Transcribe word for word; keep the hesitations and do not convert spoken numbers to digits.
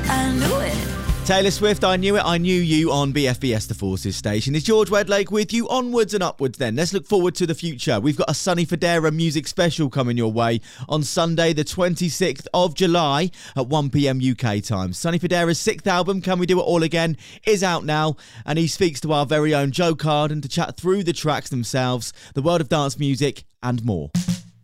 I knew it. Taylor Swift, I Knew It, I Knew You on B F B S The Forces station. It's George Wedlake with you. Onwards and upwards then. Let's look forward to the future. We've got a Sonny Fodera music special coming your way on Sunday the twenty-sixth of July at one p m U K time. Sonny Fodera's sixth album, Can We Do It All Again, is out now, and he speaks to our very own Joe Carden to chat through the tracks themselves, the world of dance music and more.